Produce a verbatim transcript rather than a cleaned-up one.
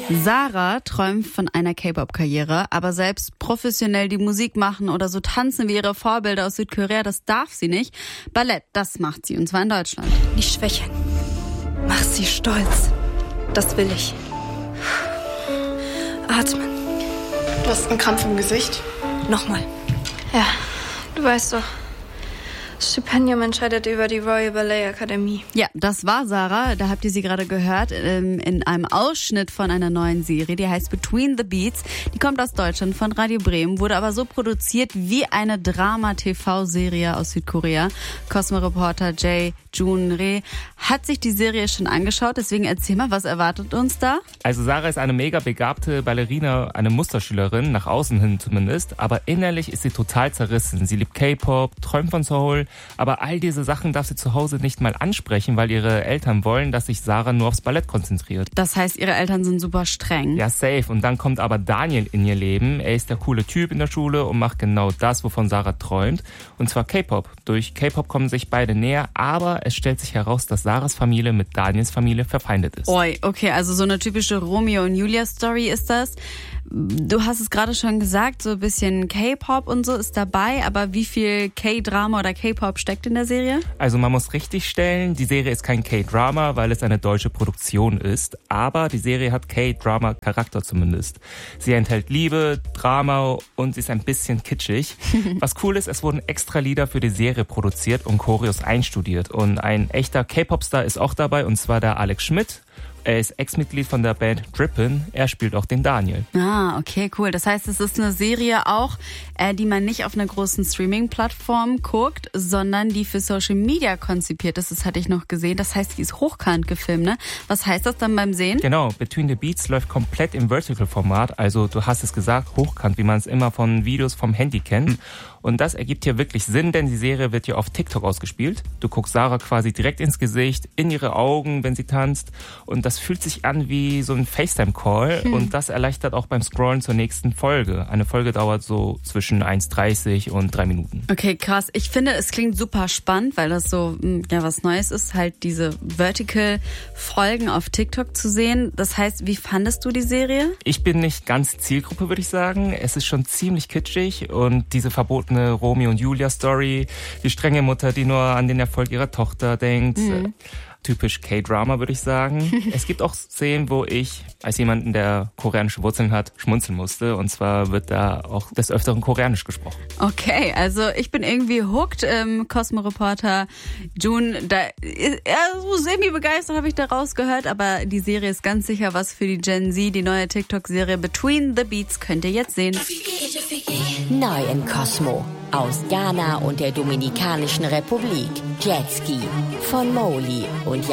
Sarah träumt von einer K-Pop-Karriere, aber selbst professionell die Musik machen oder so tanzen wie ihre Vorbilder aus Südkorea, das darf sie nicht. Ballett, das macht sie, und zwar in Deutschland. Nicht schwächeln. Mach sie stolz. Das will ich. Atmen. Du hast einen Krampf im Gesicht. Nochmal. Ja, du weißt doch. Das Stipendium entscheidet über die Royal Ballet Akademie. Ja, das war Sarah. Da habt ihr sie gerade gehört in einem Ausschnitt von einer neuen Serie, die heißt Between the Beats. Die kommt aus Deutschland von Radio Bremen, wurde aber so produziert wie eine Drama-T V-Serie aus Südkorea. Cosmo-Reporter Jay Jun Re hat sich die Serie schon angeschaut. Deswegen erzähl mal, was erwartet uns da? Also Sarah ist eine mega begabte Ballerina, eine Musterschülerin, nach außen hin zumindest. Aber innerlich ist sie total zerrissen. Sie liebt K-Pop, träumt von Seoul. Aber all diese Sachen darf sie zu Hause nicht mal ansprechen, weil ihre Eltern wollen, dass sich Sarah nur aufs Ballett konzentriert. Das heißt, ihre Eltern sind super streng? Ja, safe. Und dann kommt aber Daniel in ihr Leben. Er ist der coole Typ in der Schule und macht genau das, wovon Sarah träumt. Und zwar K-Pop. Durch K-Pop kommen sich beide näher, aber es stellt sich heraus, dass Sarahs Familie mit Daniels Familie verfeindet ist. Oi, okay, also so eine typische Romeo und Julia Story ist das. Du hast es gerade schon gesagt, so ein bisschen K-Pop und so ist dabei, aber wie viel K-Drama oder K-Pop steckt in der Serie? Also man muss richtig stellen, die Serie ist kein K-Drama, weil es eine deutsche Produktion ist, aber die Serie hat K-Drama-Charakter zumindest. Sie enthält Liebe, Drama und sie ist ein bisschen kitschig. Was cool ist, es wurden extra Lieder für die Serie produziert und Choreos einstudiert und ein echter K-Pop-Star ist auch dabei, und zwar der Alex Schmidt. Er ist Ex-Mitglied von der Band Drippin. Er spielt auch den Daniel. Ah, okay, cool. Das heißt, es ist eine Serie auch, äh, die man nicht auf einer großen Streaming-Plattform guckt, sondern die für Social Media konzipiert ist. Das hatte ich noch gesehen. Das heißt, die ist hochkant gefilmt, ne? Was heißt das dann beim Sehen? Genau, Between the Beats läuft komplett im Vertical-Format. Also du hast es gesagt, hochkant, wie man es immer von Videos vom Handy kennt. Und das ergibt hier wirklich Sinn, denn die Serie wird hier auf TikTok ausgespielt. Du guckst Sarah quasi direkt ins Gesicht, in ihre Augen, wenn sie tanzt. Und das fühlt sich an wie so ein FaceTime-Call. Hm. Und das erleichtert auch beim Scrollen zur nächsten Folge. Eine Folge dauert so zwischen eins dreißig und drei Minuten. Okay, krass. Ich finde, es klingt super spannend, weil das so ja was Neues ist, halt diese Vertical-Folgen auf TikTok zu sehen. Das heißt, wie fandest du die Serie? Ich bin nicht ganz Zielgruppe, würde ich sagen. Es ist schon ziemlich kitschig und diese verbotene eine Romeo und Julia Story, die strenge Mutter, die nur an den Erfolg ihrer Tochter denkt. Mhm. Typisch K-Drama, würde ich sagen. Es gibt auch Szenen, wo ich als jemanden, der koreanische Wurzeln hat, schmunzeln musste. Und zwar wird da auch des Öfteren Koreanisch gesprochen. Okay, also ich bin irgendwie hooked. Ähm, Cosmo-Reporter Jun, da ist er so semi-begeistert, habe ich da rausgehört. Aber die Serie ist ganz sicher was für die Gen Z. Die neue TikTok-Serie Between the Beats könnt ihr jetzt sehen. Neu in Cosmo. Aus Ghana und der Dominikanischen Republik. Jetski von Mowgli und